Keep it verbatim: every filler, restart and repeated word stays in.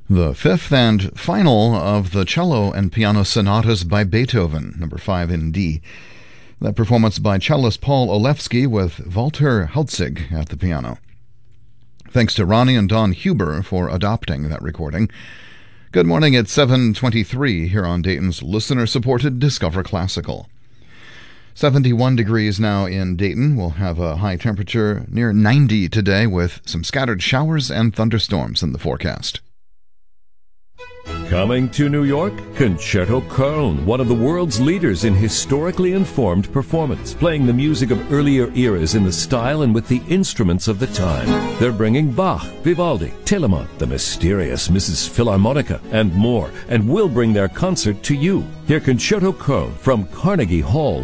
The fifth and final of the cello and piano sonatas by Beethoven, number five in D. That performance by cellist Paul Olewski with Walter Hautzig at the piano. Thanks to Ronnie and Don Huber for adopting that recording. Good morning, it's seven twenty-three here on Dayton's listener-supported Discover Classical. seventy-one degrees now in Dayton. We'll have a high temperature near ninety today with some scattered showers and thunderstorms in the forecast. Coming to New York, Concerto Köln, one of the world's leaders in historically informed performance, playing the music of earlier eras in the style and with the instruments of the time. They're bringing Bach, Vivaldi, Telemann, the mysterious Missus Philharmonica, and more, and will bring their concert to you. Hear Concerto Köln from Carnegie Hall